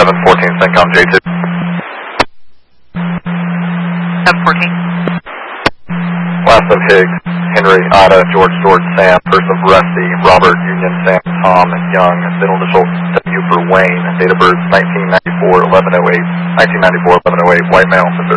714 CENTCOM J2. 714. Last of Higgs, Henry, Ada, George, Sam, first of Rusty, Robert, Union, Sam, Tom, Young, middle initial W for Wayne, date of birth 1994, 1108, 1994, 1108, white male,